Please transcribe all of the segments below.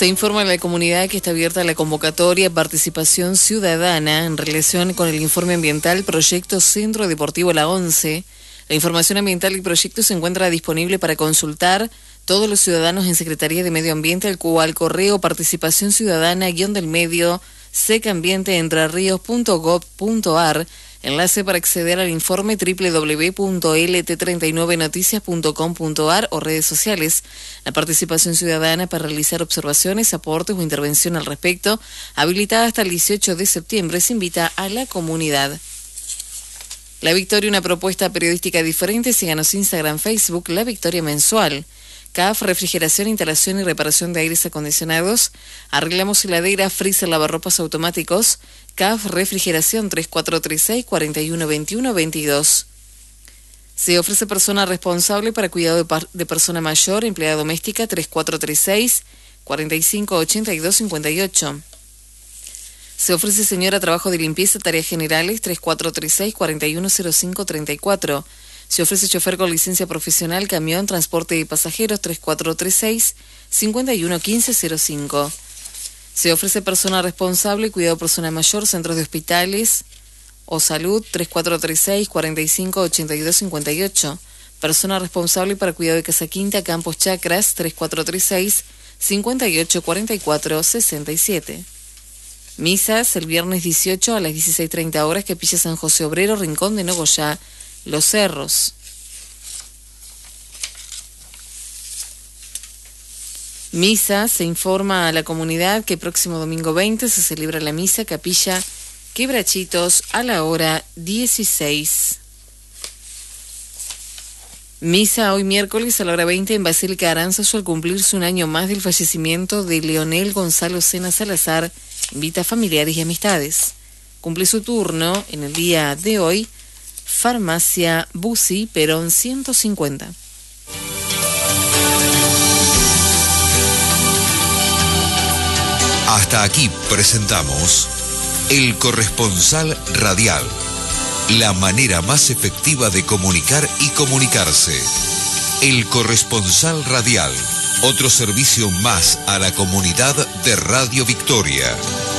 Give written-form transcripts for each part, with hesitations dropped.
Se informa a la comunidad que está abierta la convocatoria Participación Ciudadana en relación con el informe ambiental Proyecto Centro Deportivo La Once. La información ambiental del proyecto se encuentra disponible para consultar todos los ciudadanos en Secretaría de Medio Ambiente, al correo participación ciudadana-del-medio secambienteentrerrios.gov.ar. Enlace para acceder al informe www.lt39noticias.com.ar o redes sociales. La participación ciudadana para realizar observaciones, aportes o intervención al respecto, habilitada hasta el 18 de septiembre, se invita a la comunidad. La Victoria, una propuesta periodística diferente. Síganos Instagram, Facebook, La Victoria Mensual. CAF, refrigeración, instalación y reparación de aires acondicionados. Arreglamos heladera, freezer, lavarropas automáticos. CAF, refrigeración 3436-4121-22. Se ofrece persona responsable para cuidado de persona mayor, empleada doméstica 3436-4582-58. Se ofrece señora trabajo de limpieza, tareas generales 3436-4105-34. Se ofrece chofer con licencia profesional, camión, transporte de pasajeros 3436-511505. Se ofrece persona responsable, cuidado de persona mayor, centros de hospitales o salud 3436-4582-58. Persona responsable para cuidado de casa quinta, campos chacras 3436-5844-67. Misas el viernes 18 a las 16:30 horas, Capilla San José Obrero, Rincón de Nogoyá, Los Cerros. Misa, se informa a la comunidad que próximo domingo 20 se celebra la misa Capilla Quebrachitos a la hora 16. Misa hoy miércoles a la hora 20 en Basílica Aránzazu, al cumplirse un año más del fallecimiento de Leonel Gonzalo Sena Salazar. Invita a familiares y amistades. Cumple su turno en el día de hoy Farmacia Busi, Perón 150. Hasta aquí presentamos El Corresponsal Radial, la manera más efectiva de comunicar y comunicarse. El Corresponsal Radial, otro servicio más a la comunidad de Radio Victoria.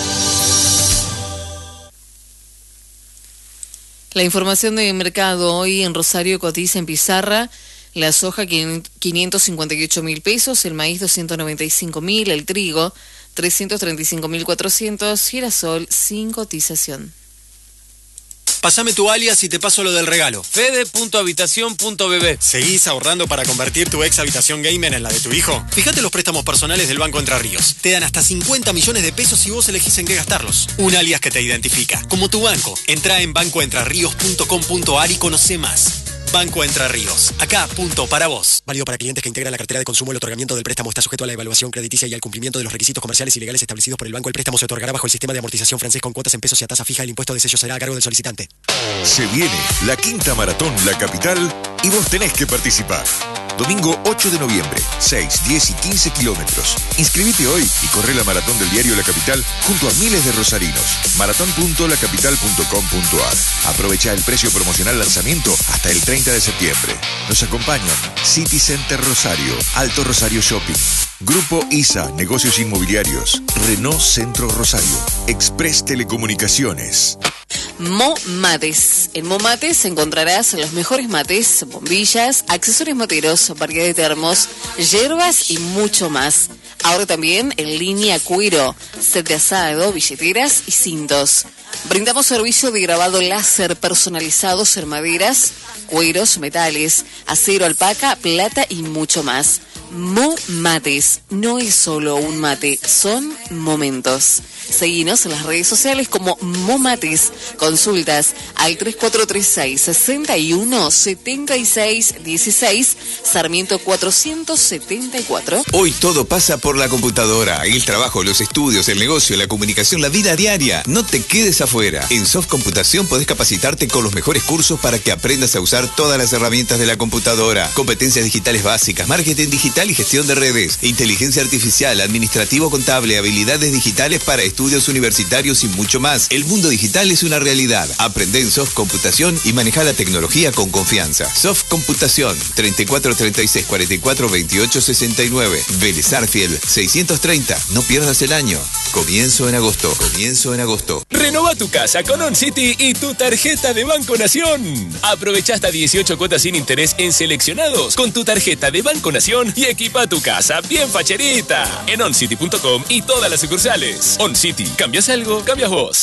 La información de mercado hoy en Rosario cotiza en pizarra. La soja 558.000 pesos, el maíz 295.000, el trigo 335.400, girasol sin cotización. Pásame tu alias y te paso lo del regalo. Fede.habitación.bb. ¿Seguís ahorrando para convertir tu ex habitación gamer en la de tu hijo? Fíjate los préstamos personales del Banco Entre Ríos. Te dan hasta 50 millones de pesos y vos elegís en qué gastarlos. Un alias que te identifica, como tu banco. Entrá en bancoentrerrios.com.ar y conocé más. Banco Entre Ríos. Acá, punto para vos. Válido para clientes que integran la cartera de consumo. El otorgamiento del préstamo está sujeto a la evaluación crediticia y al cumplimiento de los requisitos comerciales y legales establecidos por el banco. El préstamo se otorgará bajo el sistema de amortización francés con cuotas en pesos y a tasa fija. El impuesto de sello será a cargo del solicitante. Se viene la quinta maratón La Capital y vos tenés que participar. Domingo 8 de noviembre, 6, 10 y 15 kilómetros. Inscribite hoy y corre la maratón del diario La Capital junto a miles de rosarinos. maratón.lacapital.com.ar. Aprovecha el precio promocional lanzamiento hasta el 30 de septiembre. Nos acompañan City Center Rosario, Alto Rosario Shopping, Grupo ISA, Negocios Inmobiliarios, Renault Centro Rosario, Express Telecomunicaciones. Momates. En Momates encontrarás los mejores mates, bombillas, accesorios materos, variedad de termos, hierbas y mucho más. Ahora también en línea cuero, set de asado, billeteras y cintos. Brindamos servicio de grabado láser personalizados en maderas, cueros, metales, acero, alpaca, plata y mucho más. Momates. No es solo un mate, son momentos. Seguinos en las redes sociales como Momates. Consultas al 3436-617616, Sarmiento 474. Hoy todo pasa por la computadora. El trabajo, los estudios, el negocio, la comunicación, la vida diaria. No te quedes afuera. En Soft Computación podés capacitarte con los mejores cursos para que aprendas a usar todas las herramientas de la computadora. Competencias digitales básicas, marketing digital digital y gestión de redes, inteligencia artificial, administrativo contable, habilidades digitales para estudios universitarios y mucho más. El mundo digital es una realidad. Aprende en Soft Computación y maneja la tecnología con confianza. Soft Computación, 34 36 44 28 69. Vélez Arfiel, 630. No pierdas el año. Comienzo en agosto. Renova tu casa con OnCity y tu tarjeta de Banco Nación. Aprovecha hasta 18 cuotas sin interés en seleccionados con tu tarjeta de Banco Nación y equipa tu casa bien facherita. En oncity.com y todas las sucursales. OnCity, ¿cambias algo? Cambias vos.